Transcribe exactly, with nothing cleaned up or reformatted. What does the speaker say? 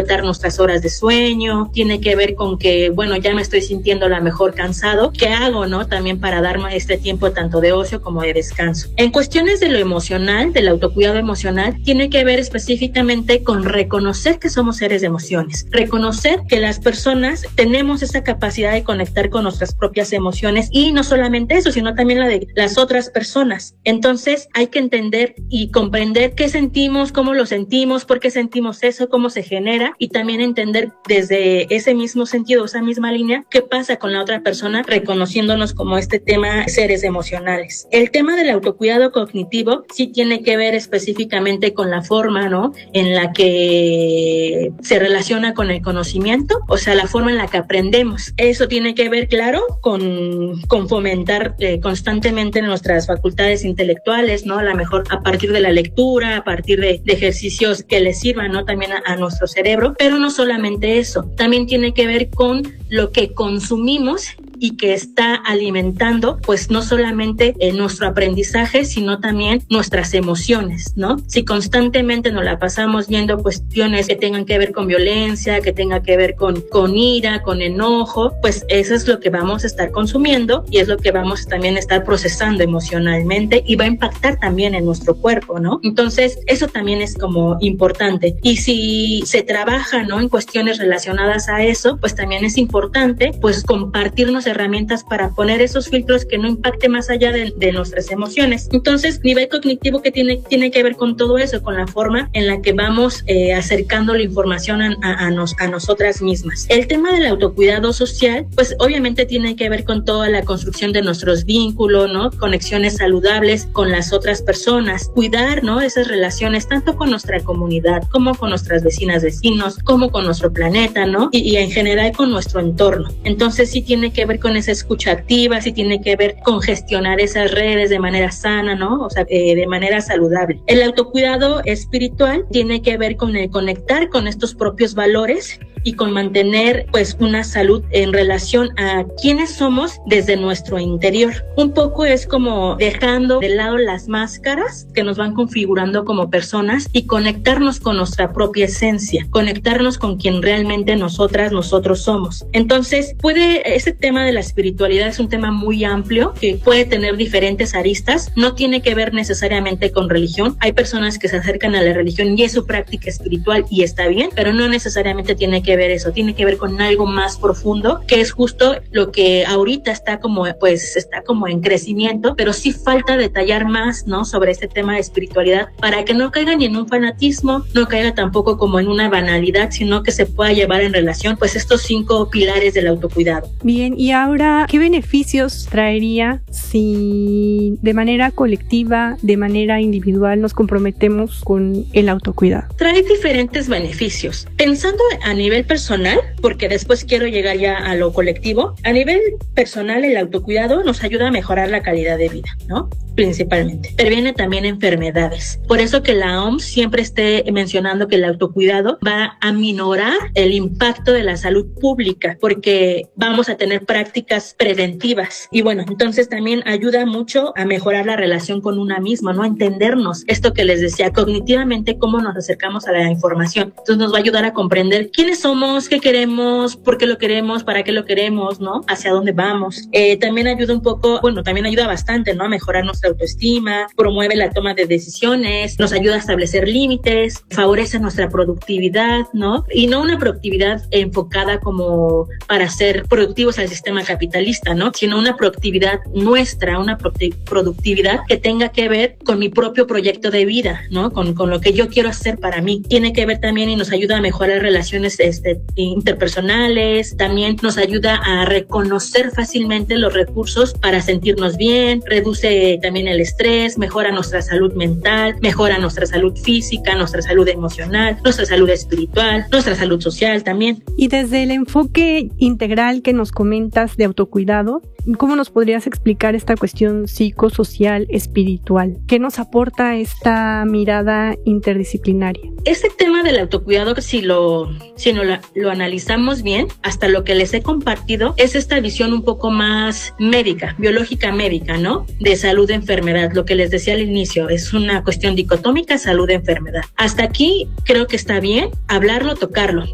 respetar nuestras horas de sueño, tiene que ver con que, bueno, ya me estoy sintiendo a lo mejor cansado, ¿qué hago, no? También para darme este tiempo tanto de ocio como de descanso. En cuestiones de lo emocional, del autocuidado emocional, tiene que ver específicamente con reconocer que somos seres de emociones, reconocer que las personas tenemos esa capacidad de conectar con nuestras propias emociones y no solamente eso, sino también la de las otras personas. Entonces hay que entender y comprender qué sentimos, cómo lo sentimos, por qué sentimos eso, cómo se genera y también entender desde ese mismo sentido, esa misma línea, qué pasa con la otra persona, reconociéndonos como este tema seres emocionales. El tema del autocuidado cognitivo sí tiene que ver específicamente con la forma, ¿no?, en la que se relaciona con el conocimiento, o sea, la forma en la que aprendemos. Eso tiene que ver, claro, con, con fomentar eh, constantemente nuestras facultades intelectuales, ¿no? A lo mejor a partir de la lectura, a partir de, de ejercicios que les sirvan, ¿no?, también a, a nuestro cerebro, pero no solamente eso, también tiene que ver con lo que consumimos y que está alimentando, pues no solamente eh, nuestro aprendizaje, sino también nuestras emociones, ¿no? Si constantemente nos la pasamos viendo cuestiones que tengan que ver con violencia, que tengan que ver con, con ira, con enojo, pues eso es lo que vamos a estar consumiendo y es lo que vamos también a estar procesando emocionalmente y va a impactar también en nuestro cuerpo, ¿no? Entonces, eso también es como importante. Y si se trabaja, ¿no?, en cuestiones relacionadas a eso, pues también es importante, pues compartirnos herramientas para poner esos filtros que no impacte más allá de, de nuestras emociones. Entonces, nivel cognitivo que tiene, tiene que ver con todo eso, con la forma en la que vamos eh, acercando la información a, a, a, nos, a nosotras mismas. El tema del autocuidado social, pues obviamente tiene que ver con toda la construcción de nuestros vínculos, ¿no?, conexiones saludables con las otras personas, cuidar, ¿no?, esas relaciones tanto con nuestra comunidad como con nuestras vecinas, vecinos, como con nuestro planeta, ¿no?, y, y en general con nuestro entorno. Entonces, sí tiene que ver con esa escucha activa, sí tiene que ver con gestionar esas redes de manera sana, ¿no? O sea, eh, de manera saludable. El autocuidado espiritual tiene que ver con el conectar con estos propios valores y con mantener pues una salud en relación a quiénes somos desde nuestro interior. Un poco es como dejando de lado las máscaras que nos van configurando como personas y conectarnos con nuestra propia esencia, conectarnos con quien realmente nosotras, nosotros somos. Entonces, puede, ese tema de la espiritualidad es un tema muy amplio que puede tener diferentes aristas, no tiene que ver necesariamente con religión. Hay personas que se acercan a la religión y es su práctica espiritual y está bien, pero no necesariamente tiene que ver eso, tiene que ver con algo más profundo, que es justo lo que ahorita está como, pues, está como en crecimiento, pero sí falta detallar más, ¿no?, sobre este tema de espiritualidad para que no caiga ni en un fanatismo, no caiga tampoco como en una banalidad, sino que se pueda llevar en relación, pues, estos cinco pilares del autocuidado. Bien, y ahora, ¿qué beneficios traería si de manera colectiva, de manera individual nos comprometemos con el autocuidado? Trae diferentes beneficios. Pensando a nivel personal, porque después quiero llegar ya a lo colectivo, a nivel personal el autocuidado nos ayuda a mejorar la calidad de vida, ¿no?, principalmente. Previene también enfermedades. Por eso que la O M S siempre esté mencionando que el autocuidado va a minorar el impacto de la salud pública, porque vamos a tener prácticas preventivas. Y bueno, entonces también ayuda mucho a mejorar la relación con una misma, ¿no?, a entendernos. Esto que les decía, cognitivamente, cómo nos acercamos a la información. Entonces nos va a ayudar a comprender quiénes somos, qué queremos, por qué lo queremos, para qué lo queremos, ¿no?, hacia dónde vamos. Eh, también ayuda un poco, bueno, también ayuda bastante, ¿no?, a mejorar nuestra autoestima, promueve la toma de decisiones, nos ayuda a establecer límites, favorece nuestra productividad, ¿no? Y no una productividad enfocada como para ser productivos al sistema capitalista, ¿no?, sino una productividad nuestra, una productividad que tenga que ver con mi propio proyecto de vida, ¿no?, con, con lo que yo quiero hacer para mí. Tiene que ver también y nos ayuda a mejorar relaciones este, interpersonales, también nos ayuda a reconocer fácilmente los recursos para sentirnos bien, reduce también el estrés, mejora nuestra salud mental, mejora nuestra salud física, nuestra salud emocional, nuestra salud espiritual, nuestra salud social también. Y desde el enfoque integral que nos comentas de autocuidado, ¿cómo nos podrías explicar esta cuestión psicosocial espiritual? ¿Qué nos aporta esta mirada interdisciplinaria? Este tema del autocuidado, si lo, si no lo, lo analizamos bien, hasta lo que les he compartido, es esta visión un poco más médica, biológica médica, ¿no?, de salud-enfermedad. Lo que les decía al inicio, es una cuestión dicotómica, salud-enfermedad. Hasta aquí creo que está bien hablarlo, tocarlo.